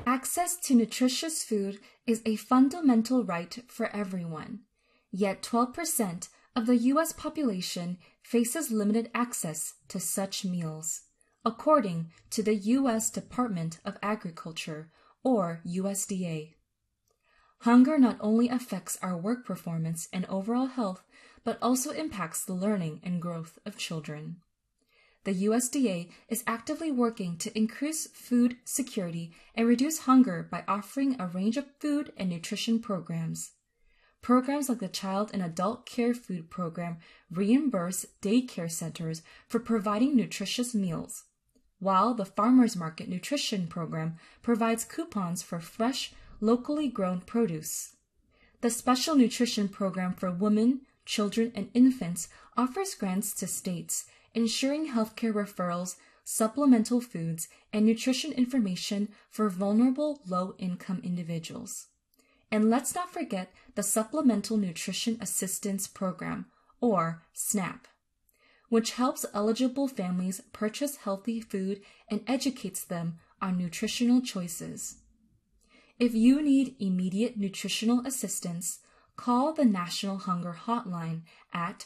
Access to nutritious food is a fundamental right for everyone. Yet 12% of the U.S. population faces limited access to such meals, according to the U.S. Department of Agriculture, or USDA. Hunger not only affects our work performance and overall health, but also impacts the learning and growth of children. The USDA is actively working to increase food security and reduce hunger by offering a range of food and nutrition programs. Programs like the Child and Adult Care Food Program reimburse daycare centers for providing nutritious meals, while the Farmers Market Nutrition Program provides coupons for fresh, locally grown produce. The Special Nutrition Program for Women, Children, and Infants offers grants to states, ensuring healthcare referrals, supplemental foods, and nutrition information for vulnerable low-income individuals. And let's not forget the Supplemental Nutrition Assistance Program, or SNAP, which helps eligible families purchase healthy food and educates them on nutritional choices. If you need immediate nutritional assistance, call the National Hunger Hotline at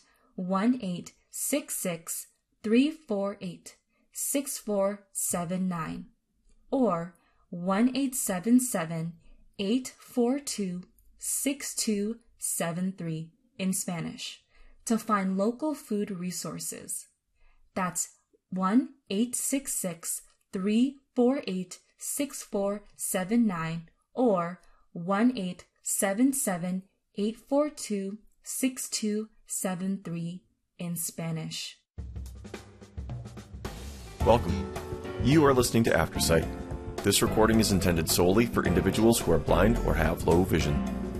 1-866-348-6479 or 1-877-842-6273 in Spanish to find local food resources. That's 1-866-348-6479 or 1-877-842-6273 in Spanish. Welcome. You are listening to AfterSight. This recording is intended solely for individuals who are blind or have low vision.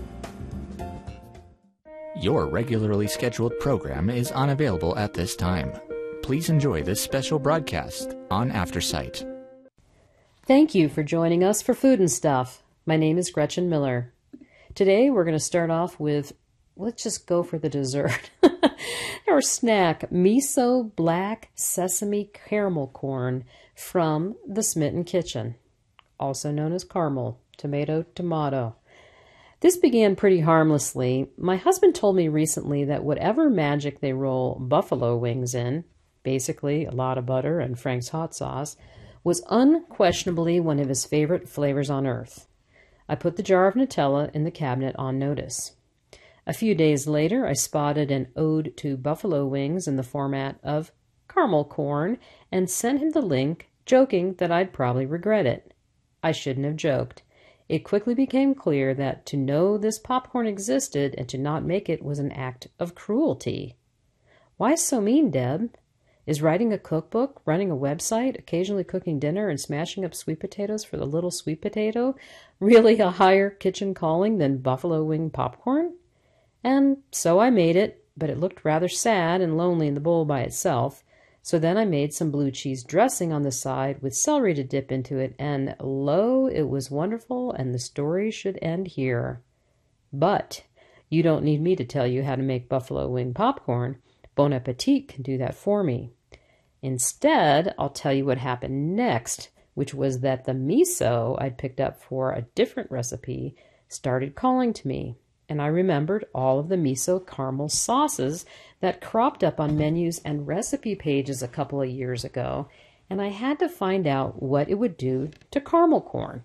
Your regularly scheduled program is unavailable at this time. Please enjoy this special broadcast on AfterSight. Thank you for joining us for Food and Stuff. My name is Gretchen Miller. Today we're going to start off with, let's just go for the dessert. Our snack, miso black sesame caramel corn from the Smitten Kitchen, also known as Carmel, tomato. This began pretty harmlessly. My husband told me recently that whatever magic they roll buffalo wings in, basically a lot of butter and Frank's hot sauce, was unquestionably one of his favorite flavors on earth. I put the jar of Nutella in the cabinet on notice. A few days later, I spotted an ode to buffalo wings in the format of caramel corn and sent him the link, joking that I'd probably regret it. I shouldn't have joked. It quickly became clear that to know this popcorn existed and to not make it was an act of cruelty. Why so mean, Deb? Is writing a cookbook, running a website, occasionally cooking dinner, and smashing up sweet potatoes for the little sweet potato really a higher kitchen calling than buffalo wing popcorn? And so I made it, but it looked rather sad and lonely in the bowl by itself. So then I made some blue cheese dressing on the side with celery to dip into it, and lo, it was wonderful, and the story should end here. But you don't need me to tell you how to make buffalo wing popcorn. Bon Appetit can do that for me. Instead, I'll tell you what happened next, which was that the miso I'd picked up for a different recipe started calling to me, and I remembered all of the miso caramel sauces that cropped up on menus and recipe pages a couple of years ago, and I had to find out what it would do to caramel corn.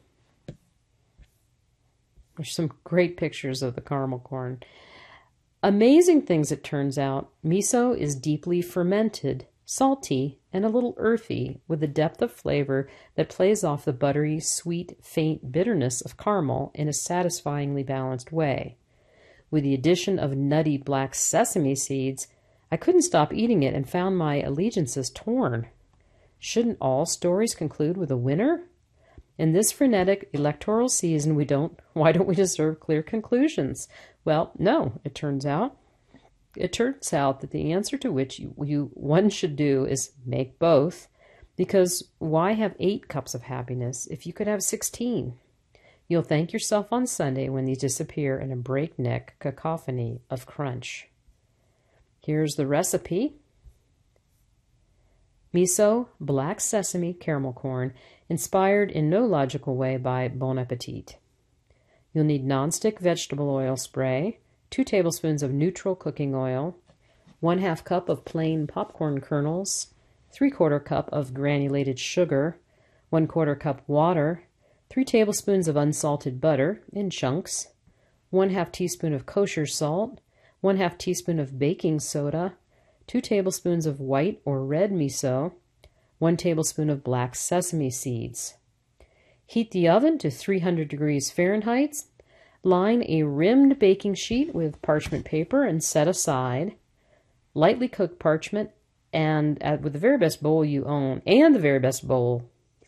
There's some great pictures of the caramel corn. Amazing things, it turns out. Miso is deeply fermented, salty, and a little earthy, with a depth of flavor that plays off the buttery, sweet, faint bitterness of caramel in a satisfyingly balanced way. With the addition of nutty black sesame seeds, I couldn't stop eating it and found my allegiances torn. Shouldn't all stories conclude with a winner? In this frenetic electoral season, why don't we deserve clear conclusions? Well, no, it turns out that the answer to which one should do is make both, because why have 8 cups of happiness if you could have 16? You'll thank yourself on Sunday when these disappear in a breakneck cacophony of crunch. Here's the recipe. Miso black sesame caramel corn inspired in no logical way by Bon Appetit. You'll need nonstick vegetable oil spray, 2 tablespoons of neutral cooking oil, 1/2 cup of plain popcorn kernels, 3/4 cup of granulated sugar, 1/4 cup water, 3 tablespoons of unsalted butter in chunks, 1/2 teaspoon of kosher salt, 1/2 teaspoon of baking soda, 2 tablespoons of white or red miso, 1 tablespoon of black sesame seeds. Heat the oven to 300 degrees Fahrenheit. Line a rimmed baking sheet with parchment paper and set aside. Lightly cooked parchment and with the very best bowl you own, and the very best bowl.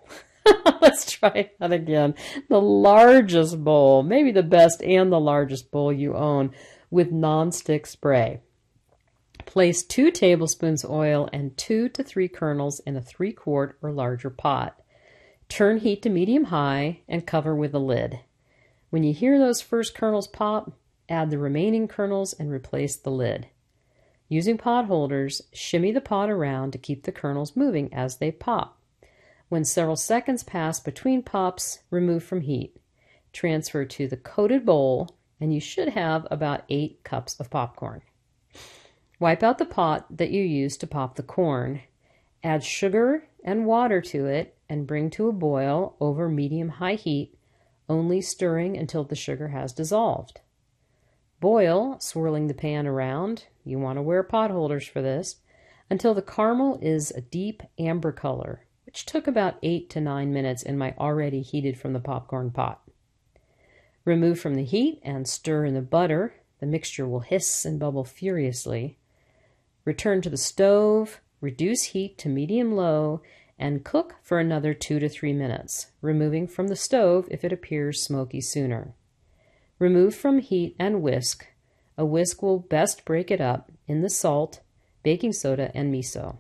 Let's try that again. The largest bowl, maybe the best and the largest bowl you own, with nonstick spray. Place 2 tablespoons oil and 2 to 3 kernels in a 3-quart or larger pot. Turn heat to medium-high and cover with a lid. When you hear those first kernels pop, add the remaining kernels and replace the lid. Using pot holders, shimmy the pot around to keep the kernels moving as they pop. When several seconds pass between pops, remove from heat. Transfer to the coated bowl, and you should have about 8 cups of popcorn. Wipe out the pot that you used to pop the corn. Add sugar and water to it and bring to a boil over medium-high heat, only stirring until the sugar has dissolved. Boil, swirling the pan around, you want to wear pot holders for this, until the caramel is a deep amber color, which took about 8 to 9 minutes in my already heated from the popcorn pot. Remove from the heat and stir in the butter. The mixture will hiss and bubble furiously. Return to the stove, reduce heat to medium-low, and cook for another 2 to 3 minutes, removing from the stove if it appears smoky sooner. Remove from heat and whisk. A whisk will best break it up in the salt, baking soda, and miso.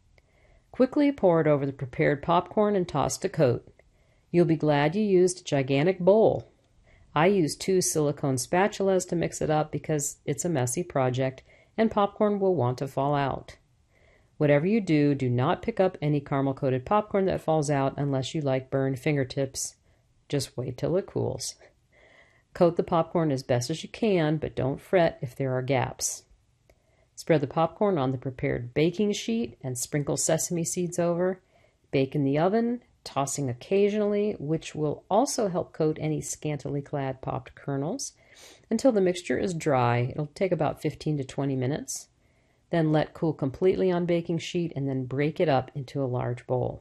Quickly pour it over the prepared popcorn and toss to coat. You'll be glad you used a gigantic bowl. I used 2 silicone spatulas to mix it up because it's a messy project and popcorn will want to fall out. Whatever you do, do not pick up any caramel-coated popcorn that falls out unless you like burned fingertips. Just wait till it cools. Coat the popcorn as best as you can, but don't fret if there are gaps. Spread the popcorn on the prepared baking sheet and sprinkle sesame seeds over. Bake in the oven, tossing occasionally, which will also help coat any scantily clad popped kernels, until the mixture is dry. It'll take about 15 to 20 minutes. Then let cool completely on baking sheet and then break it up into a large bowl.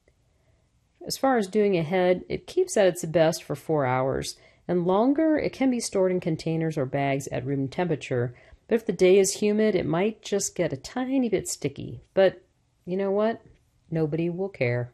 As far as doing ahead, it keeps at its best for 4 hours, and longer it can be stored in containers or bags at room temperature, but if the day is humid, it might just get a tiny bit sticky. But you know what? Nobody will care.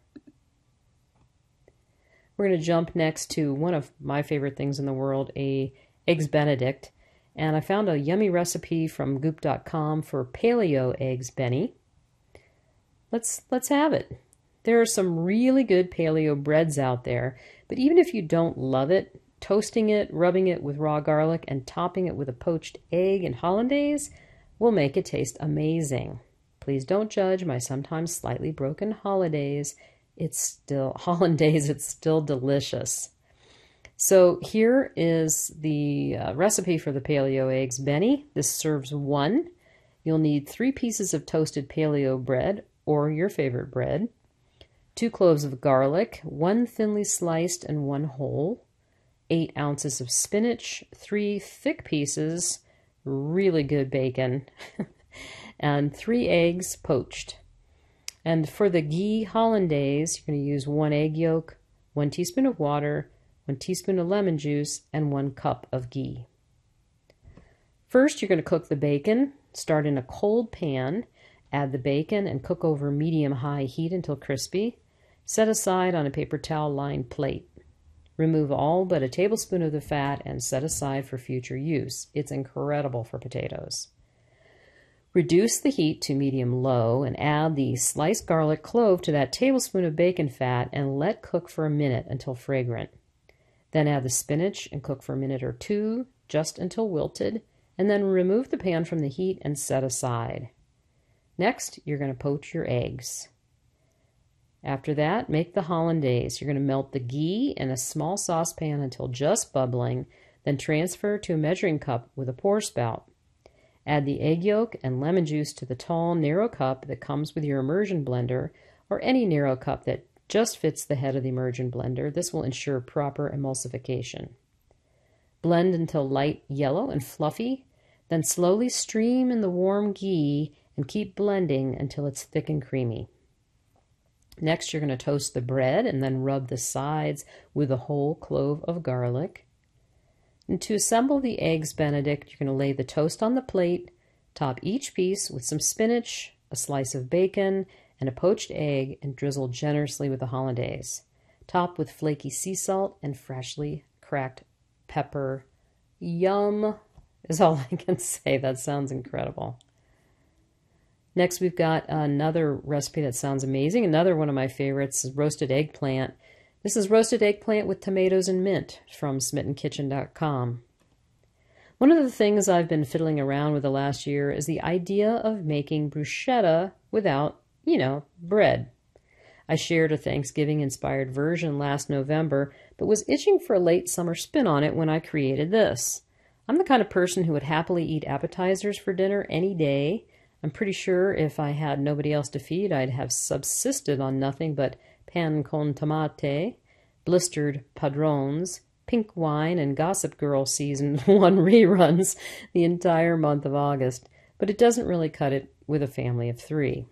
We're going to jump next to one of my favorite things in the world, Eggs Benedict. And I found a yummy recipe from goop.com for paleo eggs Benny. Let's have it. There are some really good paleo breads out there, but even if you don't love it, toasting it, rubbing it with raw garlic, and topping it with a poached egg and hollandaise will make it taste amazing. Please don't judge my sometimes slightly broken hollandaise. It's still delicious. So here is the recipe for the paleo eggs Benny. This serves 1. You'll need 3 pieces of toasted paleo bread or your favorite bread, 2 cloves of garlic, 1 thinly sliced and 1 whole, 8 ounces of spinach, 3 thick pieces, really good bacon, and 3 eggs poached. And for the ghee hollandaise, you're going to use 1 egg yolk, 1 teaspoon of water, 1 teaspoon of lemon juice, and 1 cup of ghee. First, you're going to cook the bacon. Start in a cold pan. Add the bacon and cook over medium-high heat until crispy. Set aside on a paper towel-lined plate. Remove all but a tablespoon of the fat and set aside for future use. It's incredible for potatoes. Reduce the heat to medium-low and add the sliced garlic clove to that tablespoon of bacon fat and let cook for a minute until fragrant. Then add the spinach and cook for a minute or 2, just until wilted, and then remove the pan from the heat and set aside. Next, you're going to poach your eggs. After that, make the hollandaise. You're going to melt the ghee in a small saucepan until just bubbling, then transfer to a measuring cup with a pour spout. Add the egg yolk and lemon juice to the tall, narrow cup that comes with your immersion blender, or any narrow cup that just fits the head of the immersion blender. This will ensure proper emulsification. Blend until light yellow and fluffy, then slowly stream in the warm ghee and keep blending until it's thick and creamy. Next, you're going to toast the bread and then rub the sides with a whole clove of garlic. And to assemble the eggs Benedict, you're going to lay the toast on the plate, top each piece with some spinach, a slice of bacon, and a poached egg, and drizzle generously with the hollandaise. Top with flaky sea salt and freshly cracked pepper. Yum is all I can say. That sounds incredible. Next, we've got another recipe that sounds amazing. Another one of my favorites is roasted eggplant. This is roasted eggplant with tomatoes and mint from SmittenKitchen.com. One of the things I've been fiddling around with the last year is the idea of making bruschetta without, bread. I shared a Thanksgiving-inspired version last November, but was itching for a late summer spin on it when I created this. I'm the kind of person who would happily eat appetizers for dinner any day. I'm pretty sure if I had nobody else to feed, I'd have subsisted on nothing but pan con tomate, blistered padrones, pink wine, and Gossip Girl Season 1 reruns the entire month of August, but it doesn't really cut it with a family of 3.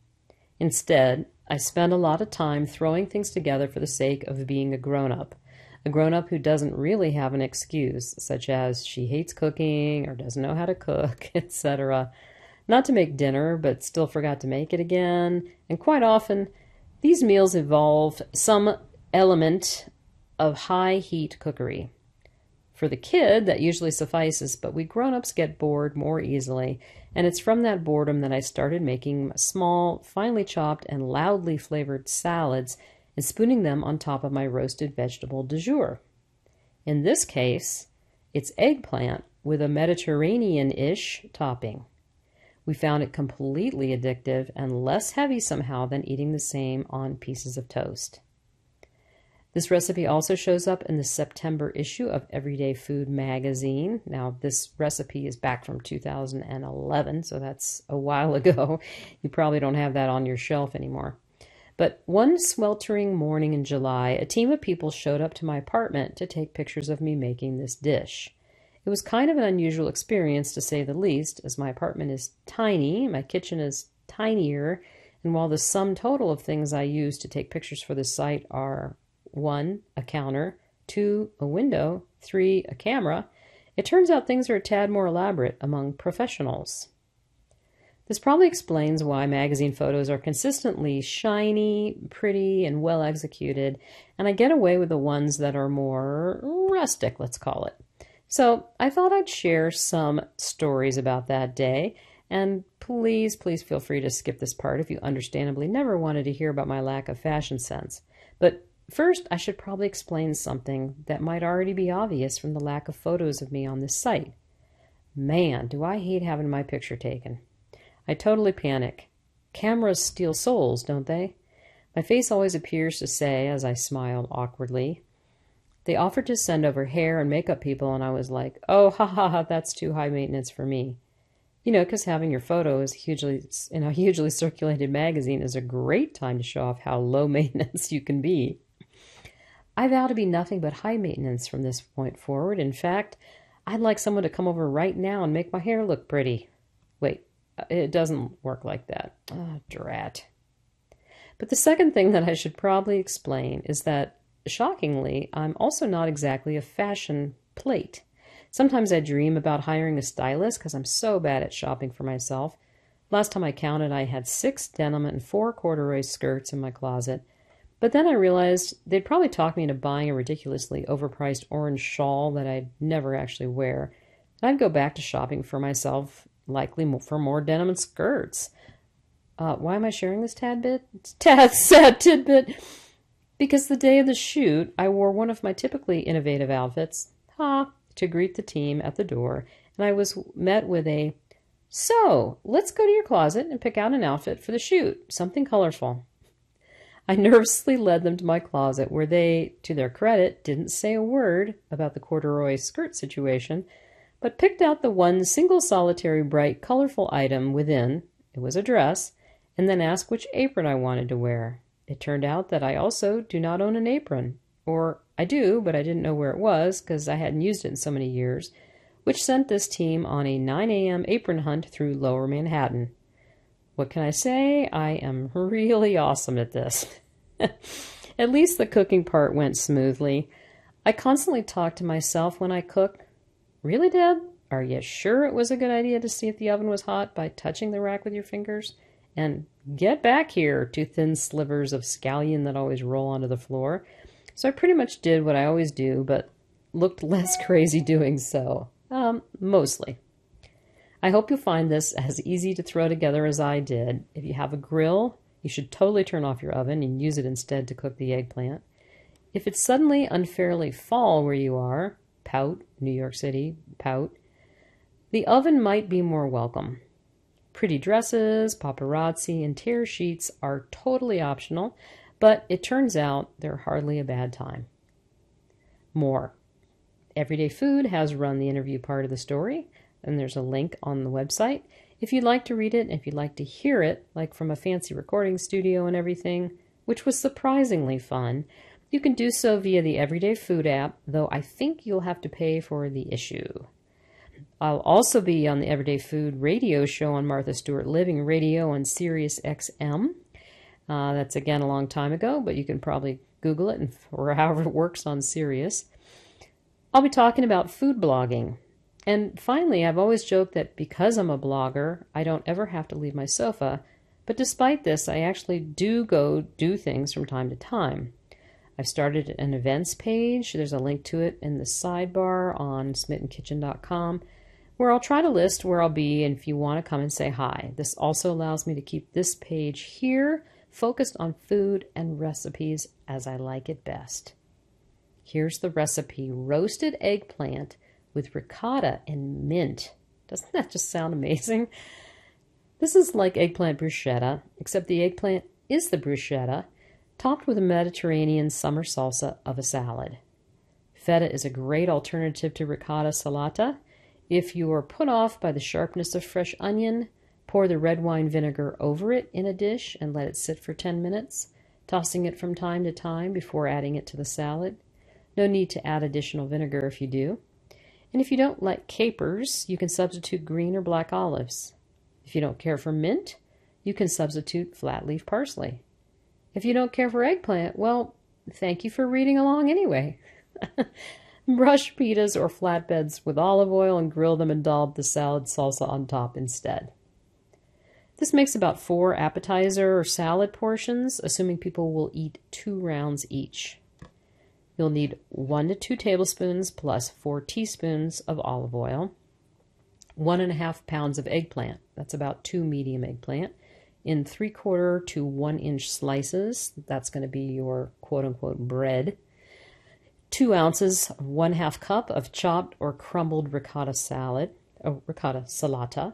Instead, I spend a lot of time throwing things together for the sake of being a grown-up who doesn't really have an excuse, such as she hates cooking or doesn't know how to cook, etc. Not to make dinner, but still forgot to make it again. And quite often, these meals involve some element of high-heat cookery. For the kid, that usually suffices, but we grown-ups get bored more easily, and it's from that boredom that I started making small, finely chopped, and loudly flavored salads and spooning them on top of my roasted vegetable du jour. In this case, it's eggplant with a Mediterranean-ish topping. We found it completely addictive and less heavy somehow than eating the same on pieces of toast. This recipe also shows up in the September issue of Everyday Food magazine. Now, this recipe is back from 2011, so that's a while ago. You probably don't have that on your shelf anymore. But one sweltering morning in July, a team of people showed up to my apartment to take pictures of me making this dish. It was kind of an unusual experience, to say the least, as my apartment is tiny, my kitchen is tinier, and while the sum total of things I use to take pictures for the site are 1, a counter, 2, a window, 3, a camera, it turns out things are a tad more elaborate among professionals. This probably explains why magazine photos are consistently shiny, pretty, and well executed, and I get away with the ones that are more rustic, let's call it. So I thought I'd share some stories about that day, and please feel free to skip this part if you understandably never wanted to hear about my lack of fashion sense. But first, I should probably explain something that might already be obvious from the lack of photos of me on this site. Man, do I hate having my picture taken. I totally panic. Cameras steal souls, don't they? My face always appears to say, as I smile awkwardly. They offered to send over hair and makeup people, and I was like, oh, ha, that's too high maintenance for me. Because having your photo is in a hugely circulated magazine is a great time to show off how low maintenance you can be. I vow to be nothing but high maintenance from this point forward. In fact, I'd like someone to come over right now and make my hair look pretty. Wait, it doesn't work like that. Oh, drat. But the second thing that I should probably explain is that, shockingly, I'm also not exactly a fashion plate. Sometimes I dream about hiring a stylist because I'm so bad at shopping for myself. Last time I counted, I had 6 denim and 4 corduroy skirts in my closet. But then I realized they'd probably talk me into buying a ridiculously overpriced orange shawl that I'd never actually wear. And I'd go back to shopping for myself, likely for more denim and skirts. Why am I sharing this sad tidbit? Because the day of the shoot, I wore one of my typically innovative outfits, to greet the team at the door, and I was met with a, "So, let's go to your closet and pick out an outfit for the shoot, something colorful." I nervously led them to my closet where they, to their credit, didn't say a word about the corduroy skirt situation, but picked out the one single solitary bright colorful item within, it was a dress, and then asked which apron I wanted to wear. It turned out that I also do not own an apron, or I do, but I didn't know where it was because I hadn't used it in so many years, which sent this team on a 9 a.m. apron hunt through Lower Manhattan. What can I say? I am really awesome at this. At least the cooking part went smoothly. I constantly talk to myself when I cook. Really, Deb? Are you sure it was a good idea to see if the oven was hot by touching the rack with your fingers? And get back here, two thin slivers of scallion that always roll onto the floor. So I pretty much did what I always do, but looked less crazy doing so. Mostly. I hope you'll find this as easy to throw together as I did. If you have a grill, you should totally turn off your oven and use it instead to cook the eggplant. If it's suddenly unfairly fall where you are, pout, New York City, pout, the oven might be more welcome. Pretty dresses, paparazzi, and tear sheets are totally optional, but it turns out they're hardly a bad time. More. Everyday Food has run the interview part of the story, and there's a link on the website. If you'd like to read it, if you'd like to hear it, like from a fancy recording studio and everything, which was surprisingly fun, you can do so via the Everyday Food app, though I think you'll have to pay for the issue. I'll also be on the Everyday Food radio show on Martha Stewart Living Radio on Sirius XM. That's again a long time ago, but you can probably Google it or however it works on Sirius. I'll be talking about food blogging. And finally, I've always joked that because I'm a blogger, I don't ever have to leave my sofa. But despite this, I actually do go do things from time to time. I've started an events page. There's a link to it in the sidebar on smittenkitchen.com, where I'll try to list where I'll be and if you want to come and say hi. This also allows me to keep this page here focused on food and recipes as I like it best. Here's the recipe: roasted eggplant with ricotta and mint. Doesn't that just sound amazing? This is like eggplant bruschetta, except the eggplant is the bruschetta, topped with a Mediterranean summer salsa of a salad. Feta is a great alternative to ricotta salata. If you are put off by the sharpness of fresh onion, pour the red wine vinegar over it in a dish and let it sit for 10 minutes, tossing it from time to time before adding it to the salad. No need to add additional vinegar if you do. And if you don't like capers, you can substitute green or black olives. If you don't care for mint, you can substitute flat leaf parsley. If you don't care for eggplant, well, thank you for reading along anyway. Brush pitas or flatbeds with olive oil and grill them and daub the salad salsa on top instead. This makes about 4 appetizer or salad portions, assuming people will eat 2 rounds each. You'll need 1 to 2 tablespoons plus 4 teaspoons of olive oil, 1.5 pounds of eggplant, that's about 2 medium eggplant, in 3/4 to 1 inch slices, that's going to be your quote-unquote bread, 2 ounces, 1/2 cup of chopped or crumbled ricotta salata,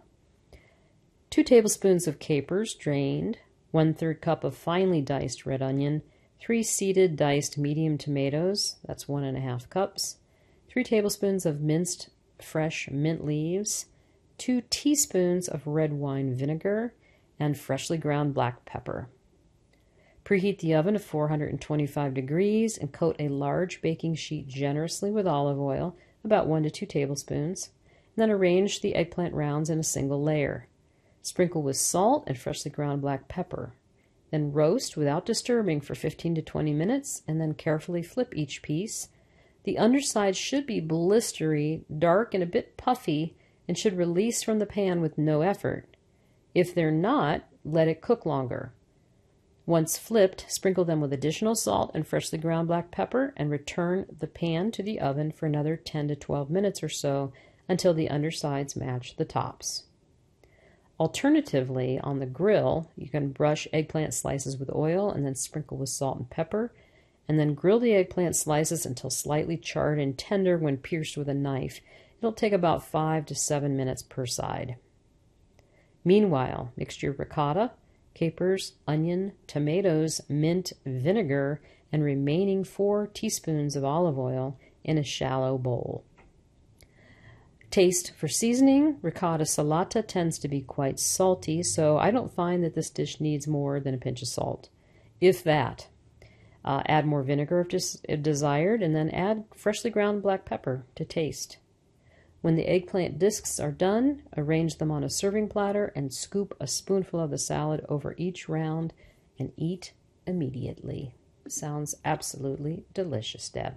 2 tablespoons of capers drained, 1/3 cup of finely diced red onion, 3 seeded diced medium tomatoes, that's 1.5 cups, 3 tablespoons of minced fresh mint leaves, 2 teaspoons of red wine vinegar, and freshly ground black pepper. Preheat the oven to 425 degrees and coat a large baking sheet generously with olive oil, about 1 to 2 tablespoons, and then arrange the eggplant rounds in a single layer. Sprinkle with salt and freshly ground black pepper. Then roast without disturbing for 15 to 20 minutes, and then carefully flip each piece. The underside should be blistery, dark, and a bit puffy, and should release from the pan with no effort. If they're not, let it cook longer. Once flipped, sprinkle them with additional salt and freshly ground black pepper, and return the pan to the oven for another 10 to 12 minutes or so until the undersides match the tops. Alternatively, on the grill, you can brush eggplant slices with oil and then sprinkle with salt and pepper, and then grill the eggplant slices until slightly charred and tender when pierced with a knife. It'll take about 5 to 7 minutes per side. Meanwhile, mix your ricotta, capers, onion, tomatoes, mint, vinegar, and remaining 4 teaspoons of olive oil in a shallow bowl. Taste for seasoning. Ricotta salata tends to be quite salty, so I don't find that this dish needs more than a pinch of salt, if that. Add more vinegar if desired, and then add freshly ground black pepper to taste. When the eggplant discs are done, arrange them on a serving platter and scoop a spoonful of the salad over each round and eat immediately. Sounds absolutely delicious, Deb.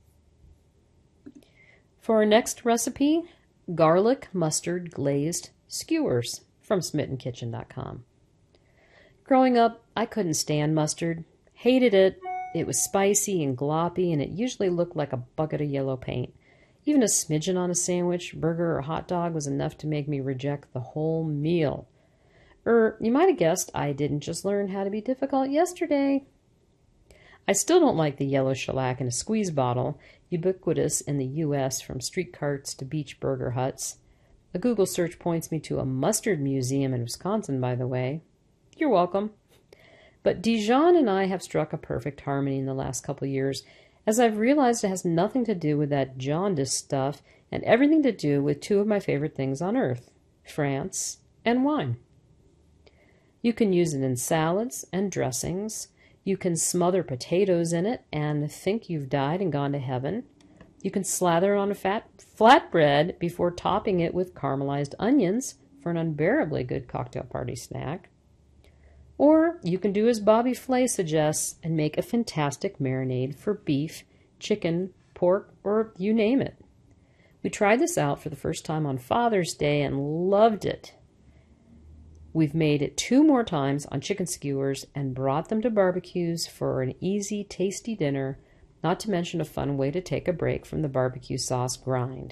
For our next recipe, garlic mustard glazed skewers from SmittenKitchen.com. Growing up, I couldn't stand mustard. Hated it. It was spicy and gloppy, and it usually looked like a bucket of yellow paint. Even a smidgen on a sandwich, burger, or hot dog was enough to make me reject the whole meal. You might have guessed I didn't just learn how to be difficult yesterday. I still don't like the yellow shellac in a squeeze bottle, ubiquitous in the U.S. from street carts to beach burger huts. A Google search points me to a mustard museum in Wisconsin, by the way. You're welcome. But Dijon and I have struck a perfect harmony in the last couple of years, as I've realized it has nothing to do with that jaundice stuff and everything to do with 2 of my favorite things on earth, France and wine. You can use it in salads and dressings. You can smother potatoes in it and think you've died and gone to heaven. You can slather it on a flatbread before topping it with caramelized onions for an unbearably good cocktail party snack. Or you can do as Bobby Flay suggests and make a fantastic marinade for beef, chicken, pork, or you name it. We tried this out for the first time on Father's Day and loved it. We've made it 2 more times on chicken skewers and brought them to barbecues for an easy, tasty dinner, not to mention a fun way to take a break from the barbecue sauce grind.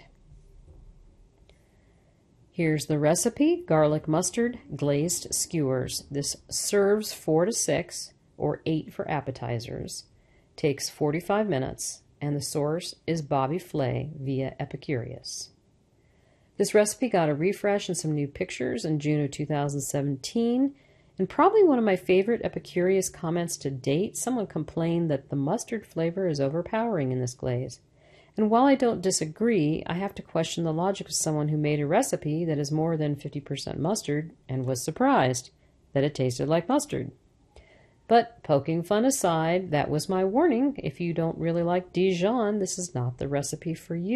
Here's the recipe: garlic mustard glazed skewers. This serves 4 to 6 or 8 for appetizers. Takes 45 minutes, and the source is Bobby Flay via Epicurious. This recipe got a refresh and some new pictures in June of 2017, and probably one of my favorite Epicurious comments to date. Someone complained that the mustard flavor is overpowering in this glaze. And while I don't disagree, I have to question the logic of someone who made a recipe that is more than 50% mustard and was surprised that it tasted like mustard. But poking fun aside, that was my warning. If you don't really like Dijon, this is not the recipe for you.